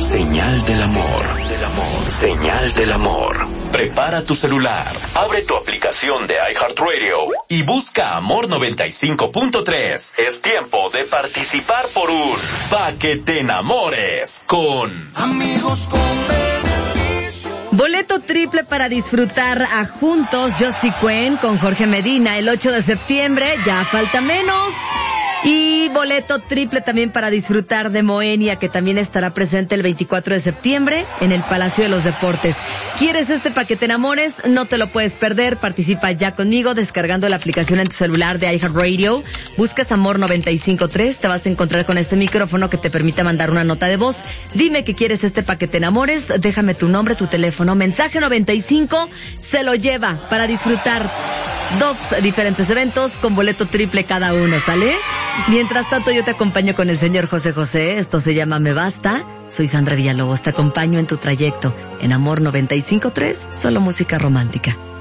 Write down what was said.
Señal del amor. Señal del amor. Prepara tu celular, abre tu aplicación de iHeartRadio y busca Amor 95.3. Es tiempo de participar por un Pa' que te enamores con Amigos con beneficio. Boleto triple para disfrutar a Juntos, Josie Cuen con Jorge Medina el 8 de septiembre, ya falta menos. Y boleto triple también para disfrutar de Moenia, que también estará presente el 24 de septiembre en el Palacio de los Deportes. ¿Quieres este Pa' que te enamores? No te lo puedes perder. Participa ya conmigo descargando la aplicación en tu celular de iHeartRadio. Buscas Amor 95.3. Te vas a encontrar con este micrófono que te permite mandar una nota de voz. Dime que quieres este Pa' que te enamores. Déjame tu nombre, tu teléfono. Mensaje 95 se lo lleva para disfrutar 2 diferentes eventos con boleto triple cada uno, ¿sale? Mientras tanto, yo te acompaño con el señor José José. Esto se llama Me Basta. Soy Sandra Villalobos. Te acompaño en tu trayecto en Amor 95.3, solo música romántica.